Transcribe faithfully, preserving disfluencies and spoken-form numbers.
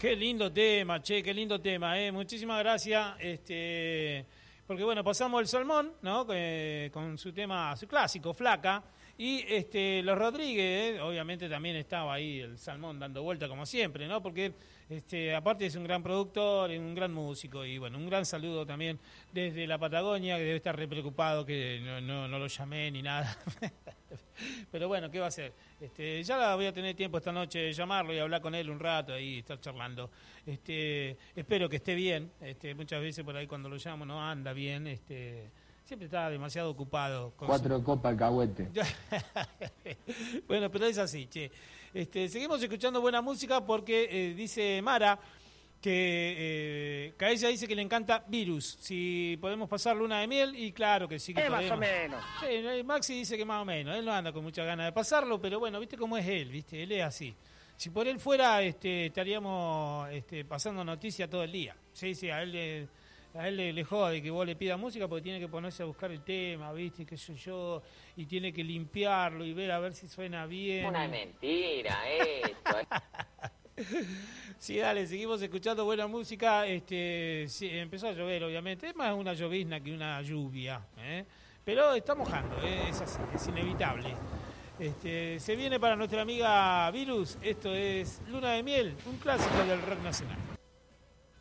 Qué lindo tema, che, qué lindo tema, eh. Muchísimas gracias, este, porque bueno, pasamos el Salmón, ¿no? Eh, con su tema, su clásico, Flaca, y este, los Rodríguez, eh, obviamente también estaba ahí el Salmón dando vuelta como siempre, ¿no? Porque este, aparte es un gran productor, es un gran músico, y bueno, un gran saludo también desde la Patagonia, que debe estar re preocupado que no, no, no lo llamé ni nada. Pero bueno, ¿qué va a hacer? Este, ya voy a tener tiempo esta noche de llamarlo y hablar con él un rato y estar charlando. Este, espero que esté bien. Este, muchas veces por ahí cuando lo llamo no anda bien. Este, siempre está demasiado ocupado. Con Cuatro su... copas alcahuete. Bueno, pero es así, che. Este, seguimos escuchando buena música porque eh, dice Mara que, eh, que a ella dice que le encanta Virus. Si podemos pasar luna de miel, y claro que sí que eh, podemos. más o menos. Sí, Maxi dice que más o menos. Él no anda con muchas ganas de pasarlo, pero bueno, viste cómo es él, viste, él es así. Si por él fuera, este, estaríamos este, pasando noticias todo el día. Sí, sí, a él le... A él le, le jode que vos le pidas música porque tiene que ponerse a buscar el tema, ¿viste? Qué sé yo, y tiene que limpiarlo y ver a ver si suena bien. Una mentira esto. Sí, dale, seguimos escuchando buena música. Este, sí, empezó a llover, obviamente. Es más una llovizna que una lluvia, ¿eh? Pero está mojando, ¿eh? Es así, es inevitable. Este, se viene para nuestra amiga Virus. Esto es Luna de Miel, un clásico del rock nacional.